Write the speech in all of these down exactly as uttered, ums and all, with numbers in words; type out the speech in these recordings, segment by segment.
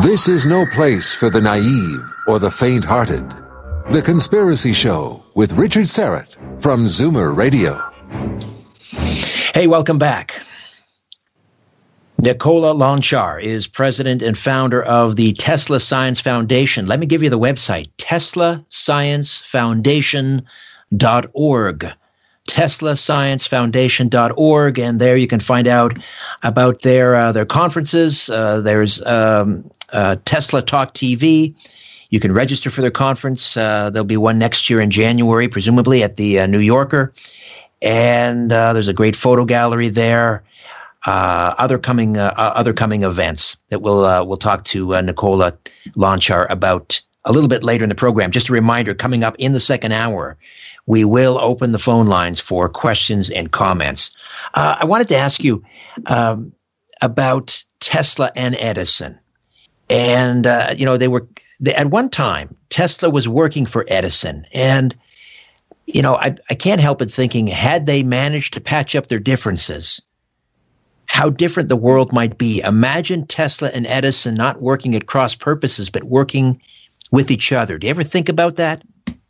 This is no place for the naive or the faint-hearted. The Conspiracy Show with Richard Syrett from Zoomer Radio. Hey, welcome back. Nikola Lonchar is president and founder of the Tesla Science Foundation. Let me give you the website, tesla science foundation dot org. tesla science foundation dot org, and there you can find out about their uh, their conferences. Uh, there's um, uh, Tesla Talk T V. You can register for their conference. Uh, there'll be one next year in January, presumably at the uh, New Yorker. And uh, there's a great photo gallery there. Uh, other coming uh, other coming events that we'll uh, we'll talk to uh, Nikola Lonchar about a little bit later in the program. Just a reminder, coming up in the second hour, we will open the phone lines for questions and comments. Uh, I wanted to ask you um, about Tesla and Edison. And, uh, you know, they were they, at one time, Tesla was working for Edison. And, you know, I, I can't help but thinking, had they managed to patch up their differences, how different the world might be. Imagine Tesla and Edison not working at cross purposes, but working with each other. Do you ever think about that?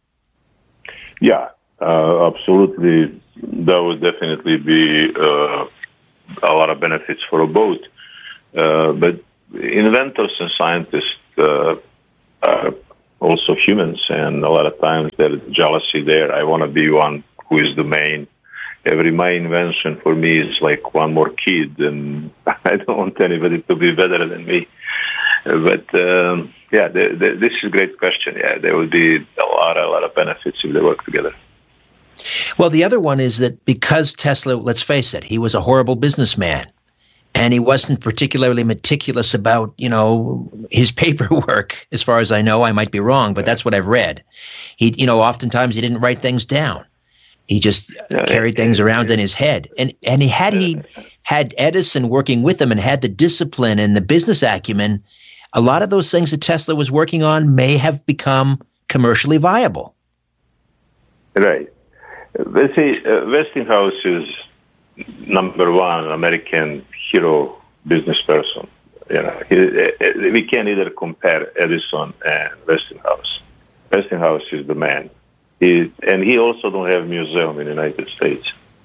Yeah, uh, absolutely. That would definitely be uh, a lot of benefits for both. Uh, but inventors and scientists uh, are also humans, and a lot of times there's jealousy there. I want to be one who is the main. Every my invention for me is like one more kid, and I don't want anybody to be better than me. But um, yeah, the, the, this is a great question. Yeah, there would be a lot, a lot of benefits if they work together. Well, the other one is that because Tesla, let's face it, he was a horrible businessman, and he wasn't particularly meticulous about, you know, his paperwork. As far as I know, I might be wrong, but that's what I've read. He, you know, oftentimes he didn't write things down. He just yeah, carried things around yeah. in his head. And and he had he had Edison working with him and had the discipline and the business acumen, a lot of those things that Tesla was working on may have become commercially viable. Right. Let's say uh, Westinghouse is number one American hero business person. You know, he, uh, we can either compare Edison and Westinghouse. Westinghouse is the man. He, and he also don't have a museum in the United States.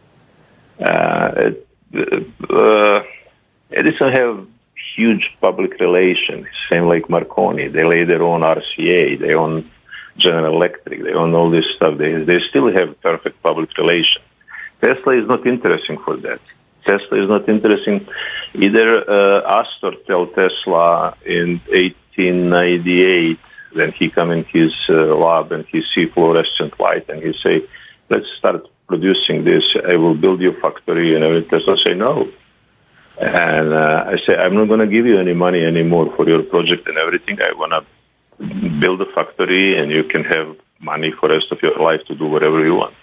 Uh, uh, Edison have huge public relations, same like Marconi. They lay their own R C A, they own General Electric, they own all this stuff. They they still have perfect public relations. Tesla is not interesting for that. Tesla is not interesting. Either uh, Astor tell Tesla in eighteen ninety-eight, then he come in his uh, lab and he see fluorescent light and he say, let's start producing this. I will build you a factory. And Tesla say, no. And uh, I say, I'm not going to give you any money anymore for your project and everything. I want to build a factory and you can have money for the rest of your life to do whatever you want.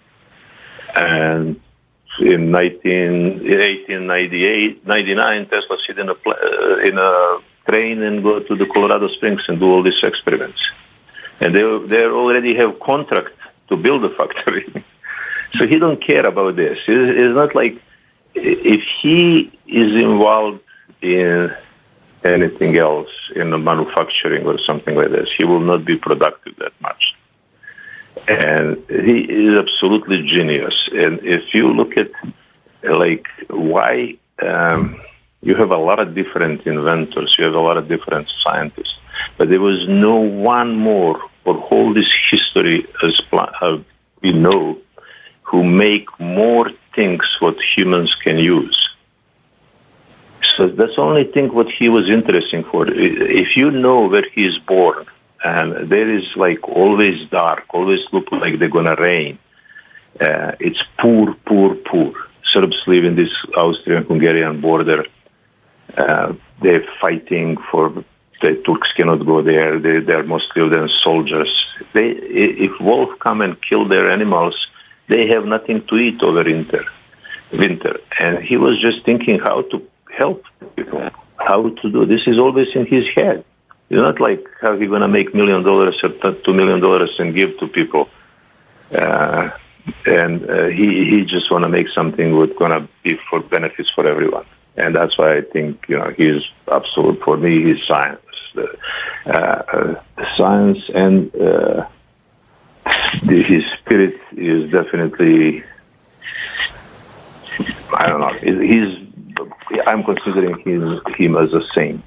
And in eighteen ninety-eight, ninety-nine, Tesla sit in a, uh, in a train and go to the Colorado Springs and do all these experiments. And they they already have contract to build a factory. So he don't care about this. It's not like if he is involved in anything else, in the manufacturing or something like this, he will not be productive that much. And he is absolutely genius. And if you look at, like, why um, you have a lot of different inventors, you have a lot of different scientists, but there was no one more for all this history as uh, we know who make more things what humans can use. So that's the only thing what he was interested for. If you know where he is born, and there is like always dark, always look like they're gonna rain. Uh, it's poor, poor, poor. Serbs live in this Austrian-Hungarian border. Uh, they're fighting for the Turks cannot go there. They, they're mostly of them soldiers. They, if wolves come and kill their animals, they have nothing to eat over winter. Winter, and he was just thinking how to help people, how to do. This is always in his head. It's not like how he's going to make million dollars or two million dollars and give to people. Uh, and uh, he he just want to make something that's going to be for benefits for everyone. And that's why I think, you know, he's absolute, for me, he's science, the, uh, uh, the science, and uh, the, his spirit is definitely, I don't know, he's, I'm considering him, him as a saint.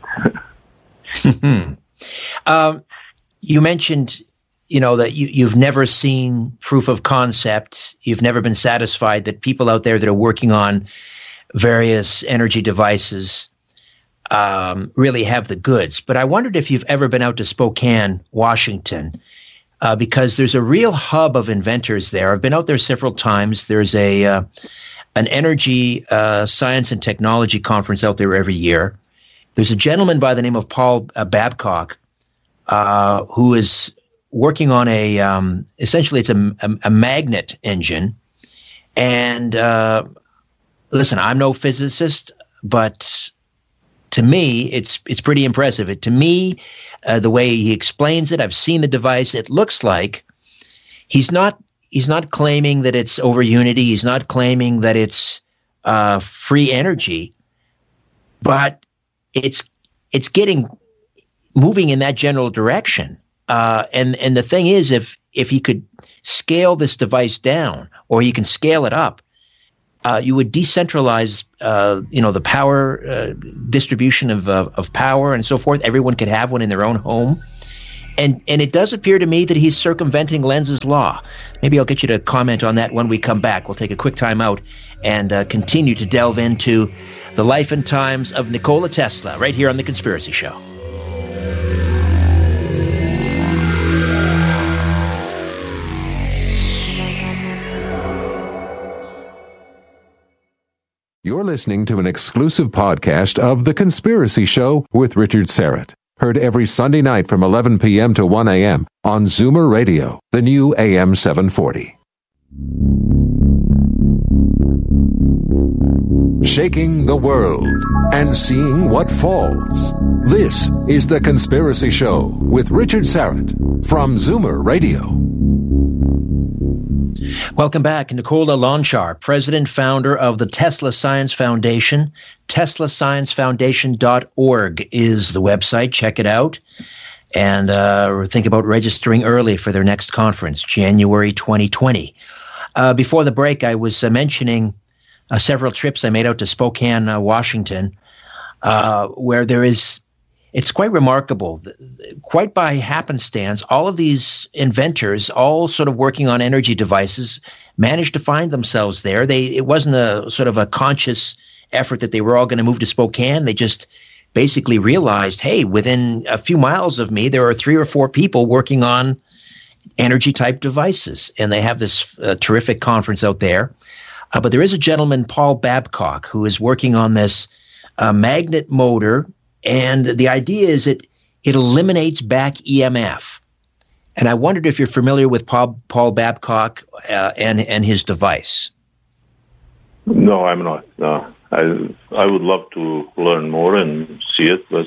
um, you mentioned, you know, that you, you've never seen proof of concept. You've never been satisfied that people out there that are working on various energy devices um, really have the goods. But I wondered if you've ever been out to Spokane, Washington, uh, because there's a real hub of inventors there. I've been out there several times. There's a uh, an energy uh, science and technology conference out there every year. There's a gentleman by the name of Paul uh, Babcock uh, who is working on a um, essentially it's a, a, a magnet engine. And uh, listen, I'm no physicist, but to me, it's it's pretty impressive. It, to me, uh, the way he explains it, I've seen the device. It looks like he's not he's not claiming that it's over unity. He's not claiming that it's uh, free energy, but it's it's getting moving in that general direction. Uh, and and the thing is, if if he could scale this device down, or he can scale it up, uh, you would decentralize, uh, you know, the power uh, distribution of uh, of power and so forth. Everyone could have one in their own home, and and it does appear to me that he's circumventing Lenz's law. Maybe I'll get you to comment on that when we come back. We'll take a quick time out and uh, continue to delve into the life and times of Nikola Tesla right here on The Conspiracy Show. You're listening to an exclusive podcast of The Conspiracy Show with Richard Syrett. Heard every Sunday night from eleven p.m. to one a.m. on Zoomer Radio, the new A M seven forty. Shaking the world and seeing what falls. This is The Conspiracy Show with Richard Syrett from Zoomer Radio. Welcome back. Nikola Lonchar, president, founder of the Tesla Science Foundation. Tesla Science Foundation dot org is the website. Check it out. And uh, think about registering early for their next conference, January twenty twenty. Uh, before the break, I was uh, mentioning uh, several trips I made out to Spokane, uh, Washington, uh, where there is, it's quite remarkable. Quite by happenstance, all of these inventors, all sort of working on energy devices, managed to find themselves there. They it wasn't a sort of a conscious effort that they were all going to move to Spokane. They just basically realized, hey, within a few miles of me, there are three or four people working on energy type devices, and they have this uh, terrific conference out there. Uh, but there is a gentleman, Paul Babcock, who is working on this uh, magnet motor. And the idea is that it eliminates back E M F. And I wondered if you're familiar with Paul, Paul Babcock uh, and and his device. No, I'm not. No, I I would love to learn more and see it, but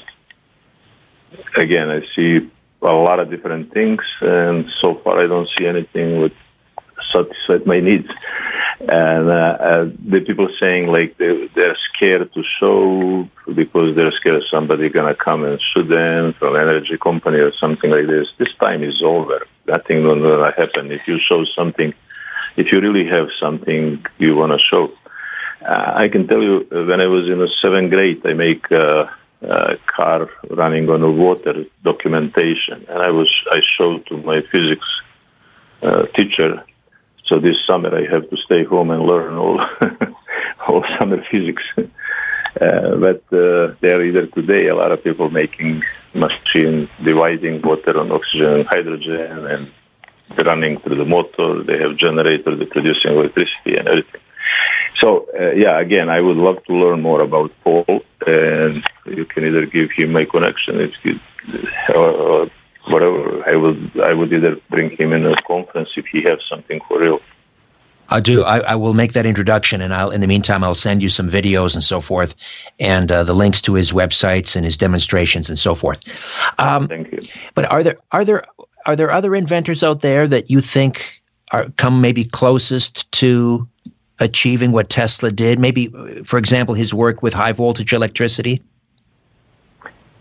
again, I see a lot of different things, and so far I don't see anything which satisfies my needs. And uh, uh, the people saying like they, they're scared to show because they're scared somebody gonna come and sue them from an energy company or something like this. This time is over. Nothing will happen. If you show something, if you really have something you want to show. Uh, I can tell you, when I was in the seventh grade, I make uh, a car running on a water documentation, and I was I showed to my physics uh, teacher. So this summer I have to stay home and learn all all summer physics. Uh, but uh, there either today a lot of people making machine dividing water and oxygen and hydrogen and running through the motor. They have generators producing electricity and everything. So uh, yeah, again, I would love to learn more about Paul, and you can either give him my connection if you, or, or whatever. I would I would either bring him in a conference if he has something for real. I do. I, I will make that introduction, and I'll. In the meantime, I'll send you some videos and so forth, and uh, the links to his websites and his demonstrations and so forth. Um, Thank you. But are there are there are there other inventors out there that you think are come maybe closest to achieving what Tesla did? Maybe, for example, his work with high voltage electricity. Uh,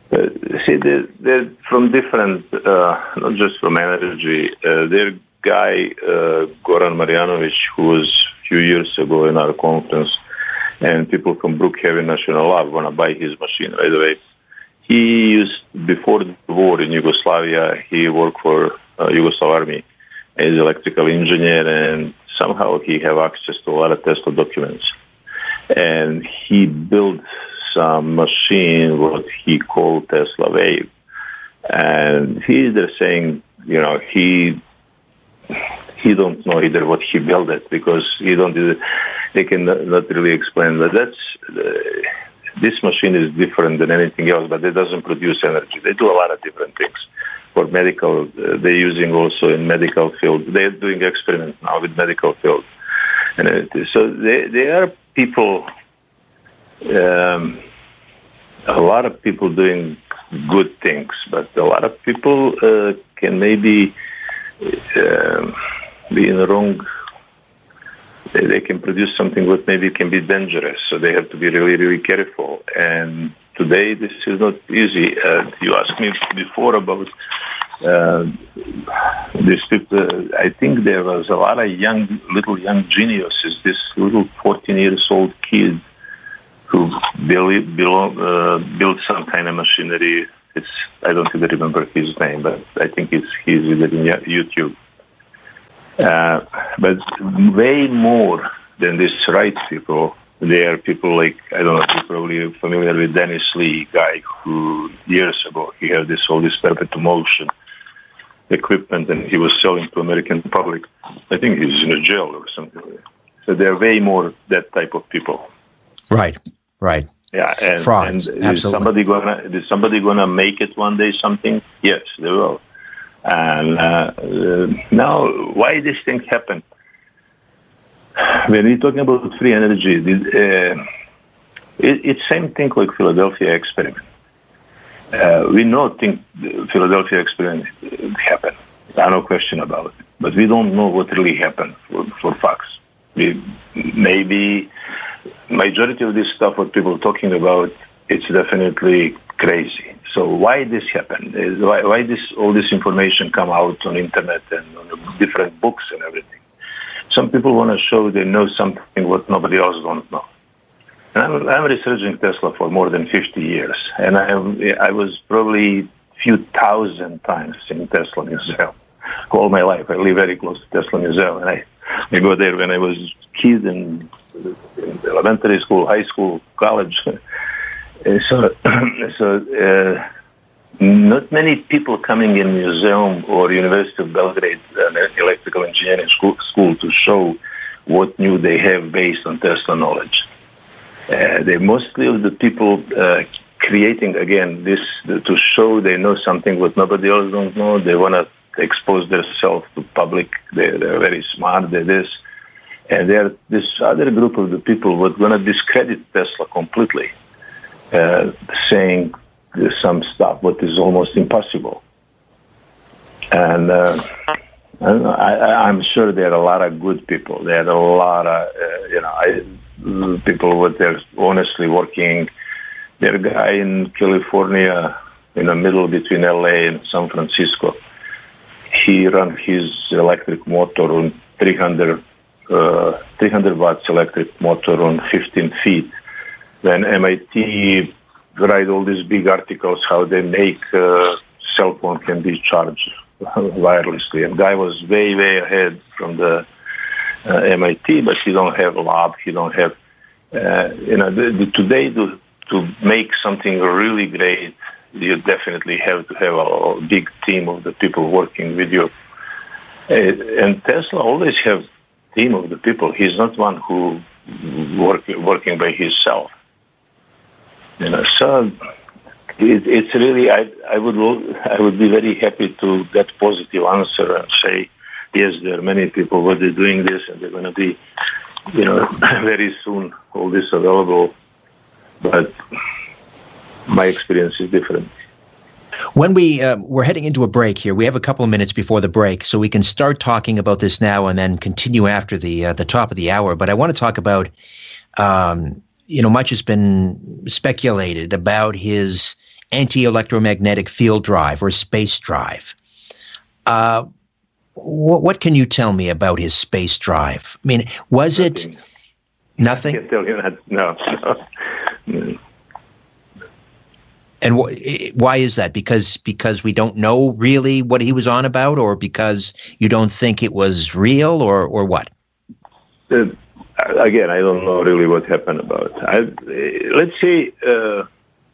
see, they're, they're from different, uh, not just from energy. Uh, their guy, uh, Goran Marjanovic, who was a few years ago in our conference, and people from Brookhaven National Lab want to buy his machine right away. He used, before the war in Yugoslavia, he worked for uh, Yugoslav Army as an electrical engineer, and somehow he have access to a lot of Tesla documents. And he built some machine, what he called Tesla Wave. And he's there saying, you know, he he don't know either what he built it, because he don't, they can not really explain. But that's, uh, this machine is different than anything else, but it doesn't produce energy. They do a lot of different things. For medical, uh, they're using also in medical field. They're doing experiments now with medical field. And uh, so they, they are people, um, a lot of people doing good things, but a lot of people uh, can maybe uh, be in the wrong. They, they can produce something that maybe can be dangerous, so they have to be really, really careful. And today, this is not easy. Uh, you asked me before about uh, this. Uh, I think there was a lot of young, little young geniuses. This little fourteen years old kid who built, built, uh, built some kind of machinery. It's, I don't even remember his name, but I think it's he's either in YouTube. Uh, but way more than these right people, there are people like, I don't know if you're probably familiar with Dennis Lee, guy who years ago, he had this all this perpetual motion equipment, and he was selling to American public. I think he's in a jail or something like that. So there are way more that type of people. Right, right. Yeah, and, Frauds, and absolutely. Is somebody gonna is somebody gonna make it one day? Something? Yes, they will. And uh, uh, now, why this thing happened? When we're talking about free energy, uh, it, it's same thing like Philadelphia experiment. Uh, we know think the Philadelphia experiment happened. No question about it. But we don't know what really happened for, for facts. We, maybe majority of this stuff what people are talking about, it's definitely crazy. So why this happened? Why, why this all this information come out on internet and on different books and everything? Some people want to show they know something what nobody else don't know. And I'm, I'm researching Tesla for more than fifty years, and I have, I was probably few thousand times in Tesla Museum. All my life, I live very close to Tesla Museum, and I, I go there when I was a kid in, in elementary school, high school, college. So, so uh, not many people coming in museum or University of Belgrade uh, electrical engineering school, school to show what new they have based on Tesla knowledge. Uh, they mostly of the people uh, creating again this to show they know something what nobody else don't know. They want to expose themselves to public. They, they're very smart. They're this, and they're this other group of the people what going to discredit Tesla completely. Uh, saying some stuff what is almost impossible. And uh, I, I'm sure there are a lot of good people. There are a lot of, uh, you know, I, people what they're honestly working. There a guy in California, in the middle between L A and San Francisco. He ran his electric motor on three hundred, uh, three hundred watts electric motor on fifteen feet. Then M I T write all these big articles how they make uh, cell phone can be charged wirelessly. And guy was way, way ahead from the uh, M I T, but he don't have a lab. He don't have, uh, you know, the, the, today to, to make something really great, you definitely have to have a, a big team of the people working with you. Uh, and Tesla always have team of the people. He's not one who work, working by himself. You know, so it, it's really I I would I would be very happy to get positive answer and say yes, there are many people what they're doing this and they're going to be, you know, very soon all this available. But my experience is different. When we uh, we're heading into a break here, we have a couple of minutes before the break, so we can start talking about this now and then continue after the uh, the top of the hour. But I want to talk about. Um, You know, much has been speculated about his anti-electromagnetic field drive or space drive. Uh, wh- what can you tell me about his space drive? I mean, was Nothing. it nothing? I can't tell you that. No. no. And wh- why is that? Because because we don't know really what he was on about, or because you don't think it was real, or or what? Uh, again, I don't know really what happened about. I, let's say uh,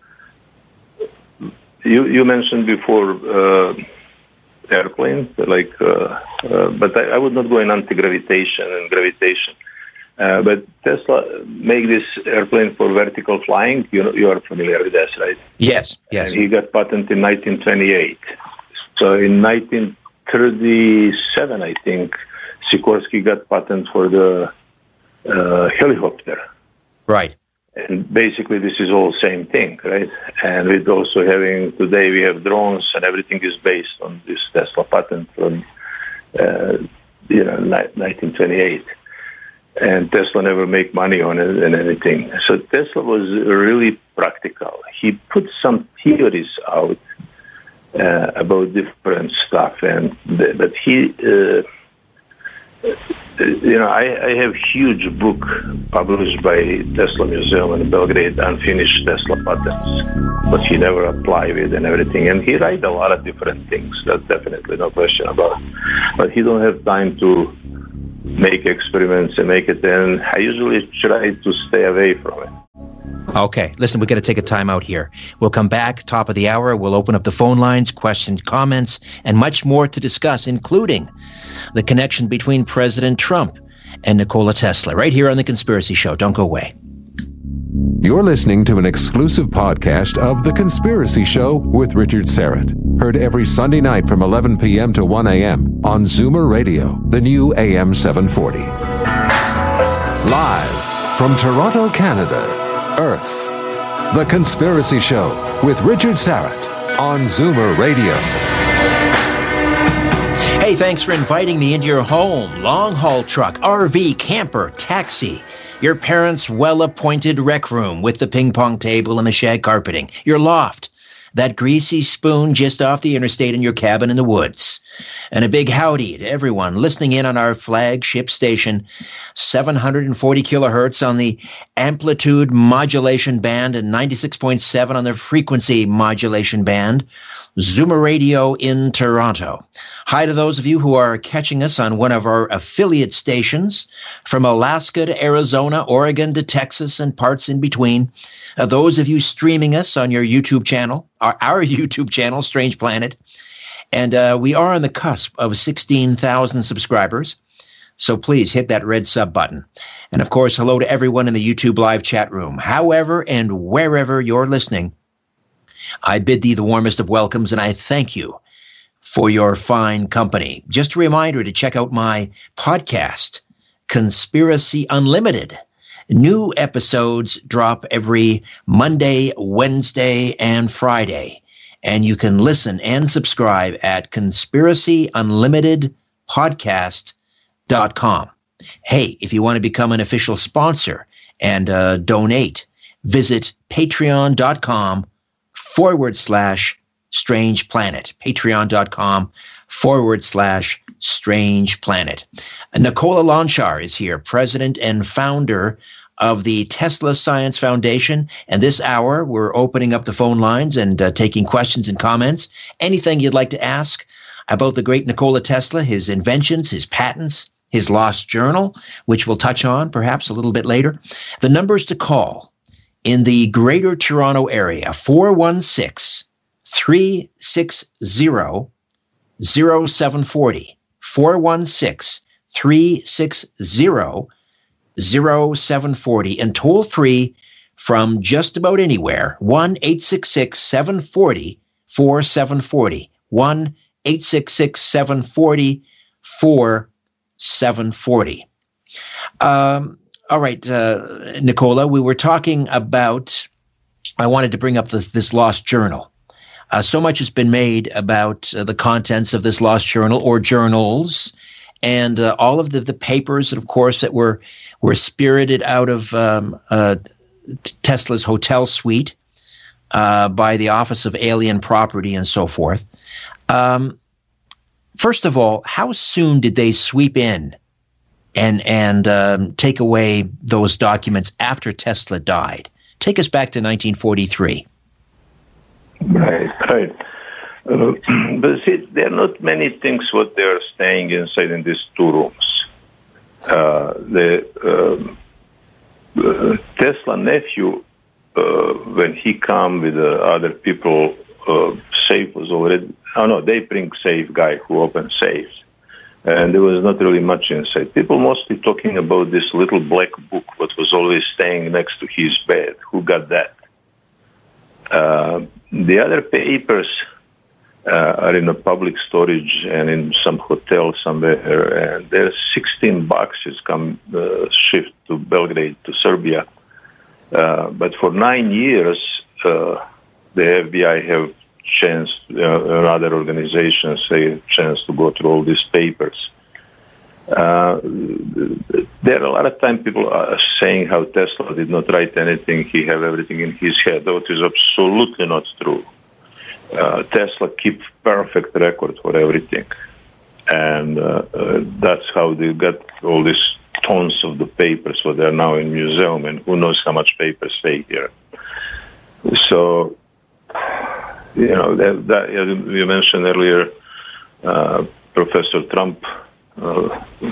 you you mentioned before uh, airplanes, like, uh, uh, but I, I would not go in anti-gravitation and gravitation. Uh, but Tesla make this airplane for vertical flying. You know, you are familiar with that, right? Yes, yes. And he got patent in nineteen twenty-eight. So in nineteen thirty-seven, I think, Sikorsky got patent for the uh, helicopter. Right. And basically, this is all same thing, right? And with also having today, we have drones, and everything is based on this Tesla patent from uh, you know nineteen twenty-eight. And Tesla never make money on it and anything. So Tesla was really practical. He put some theories out uh, about different stuff, and the, but he, uh, you know, I, I have huge book published by Tesla Museum in Belgrade, unfinished Tesla patents, but he never applied it and everything. And he write a lot of different things. That's definitely no question about. But he don't have time to make experiments and make it, and I usually try to stay away from it. Okay, listen, we've got to take a time out here. We'll come back, top of the hour. We'll open up the phone lines, questions, comments, and much more to discuss, including the connection between President Trump and Nikola Tesla, right here on The Conspiracy Show. Don't go away. You're listening to an exclusive podcast of The Conspiracy Show with Richard Syrett. Heard every Sunday night from eleven p.m. to one a.m. on Zoomer Radio, the new A M seven forty. Live from Toronto, Canada, Earth. The Conspiracy Show with Richard Syrett on Zoomer Radio. Hey, thanks for inviting me into your home. Long-haul truck, R V, camper, taxi. Your parents' well-appointed rec room with the ping-pong table and the shag carpeting. Your loft. That greasy spoon just off the interstate in your cabin in the woods. And a big howdy to everyone listening in on our flagship station, seven hundred forty kilohertz on the amplitude modulation band and ninety-six point seven on the frequency modulation band. Zoomer Radio in Toronto. Hi to those of you who are catching us on one of our affiliate stations from Alaska to Arizona, Oregon to Texas, and parts in between. Uh, those of you streaming us on your YouTube channel, our, our YouTube channel, Strange Planet. And uh, we are on the cusp of sixteen thousand subscribers. So please hit that red sub button. And of course, hello to everyone in the YouTube live chat room. However and wherever you're listening, I bid thee the warmest of welcomes, and I thank you for your fine company. Just a reminder to check out my podcast, Conspiracy Unlimited. New episodes drop every Monday, Wednesday, and Friday. And you can listen and subscribe at conspiracy unlimited podcast dot com. Hey, if you want to become an official sponsor and uh, donate, visit patreon.com forward slash strange planet. Patreon.com forward slash strange planet. Nikola Lonchar is here, president and founder of the Tesla Science Foundation. And this hour, we're opening up the phone lines and uh, taking questions and comments. Anything you'd like to ask about the great Nikola Tesla, his inventions, his patents, his lost journal, which we'll touch on perhaps a little bit later. The numbers to call in the Greater Toronto area, four one six, three six zero, zero seven four zero, four one six, three six zero, zero seven four zero, and toll free from just about anywhere, one eight six six, seven four zero, four seven four zero, one eight six six, seven four zero, four seven four zero. Um, all right, uh, Nikola, we were talking about, I wanted to bring up this, this lost journal. Uh, so much has been made about uh, the contents of this lost journal or journals, and uh, all of the, the papers, of course, that were were spirited out of um, uh, Tesla's hotel suite uh, by the Office of Alien Property and so forth. Um, first of all, how soon did they sweep in and and um, take away those documents after Tesla died? Take us back to nineteen forty-three. Right, right. Uh, but see, there are not many things what they are staying inside in these two rooms. Uh, the um, uh, Tesla nephew, uh, when he come with uh, other people, uh, safe was already. Oh no, they bring safe guy who opens safes, and there was not really much inside. People mostly talking about this little black book, what was always staying next to his bed. Who got that? Uh, the other papers uh, are in a public storage and in some hotel somewhere, and there's sixteen boxes come uh, shipped to Belgrade, to Serbia. Uh, but for nine years, uh, the F B I have chance, uh, and other organizations say chance to go through all these papers. Uh, there are a lot of times people are saying how Tesla did not write anything, he have everything in his head. That is absolutely not true. Uh, Tesla keeps perfect record for everything. And uh, uh, that's how they got all these tons of the papers, so they're now in museum, and who knows how much papers stay here. So, you know, that, that you mentioned earlier, uh, Professor Trump, uh,